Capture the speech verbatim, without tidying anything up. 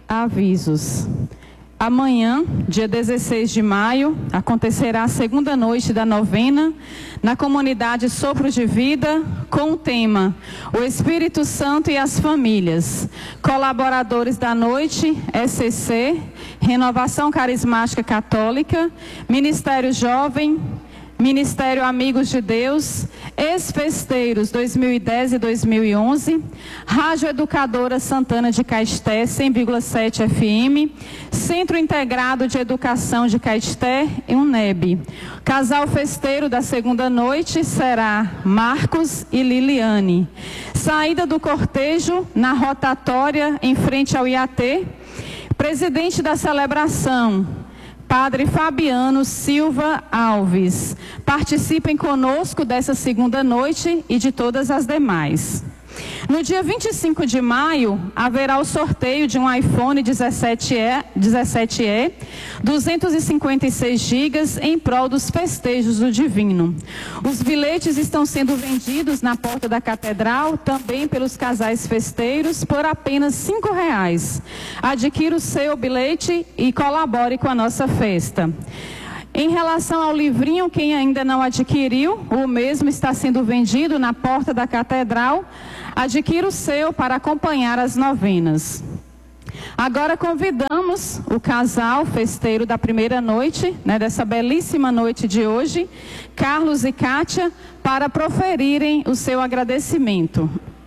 Avisos. Amanhã, dia dezesseis de maio, acontecerá a segunda noite da novena na comunidade Sopro de Vida, com o tema O Espírito Santo e as Famílias. Colaboradores da noite, S C C, Renovação Carismática Católica, Ministério Jovem, Ministério Amigos de Deus, Ex-Festeiros dois mil e dez e dois mil e onze, Rádio Educadora Santana de Caeté, cem vírgula sete F M, Centro Integrado de Educação de Caeté e UNEB. Casal festeiro da segunda noite será Marcos e Liliane. Saída do cortejo na rotatória em frente ao I A T. Presidente da celebração, Padre Fabiano Silva Alves. Participem conosco dessa segunda noite e de todas as demais. No dia vinte e cinco de maio, haverá o sorteio de um iPhone dezessete E, duzentos e cinquenta e seis gigas, em prol dos festejos do Divino. Os bilhetes estão sendo vendidos na porta da Catedral, também pelos casais festeiros, por apenas cinco reais. Adquira o seu bilhete e colabore com a nossa festa. Em relação ao livrinho, quem ainda não adquiriu, o mesmo está sendo vendido na porta da Catedral. Adquira o seu para acompanhar as novenas. Agora convidamos o casal festeiro da primeira noite, né, dessa belíssima noite de hoje, Carlos e Kátia, para proferirem o seu agradecimento.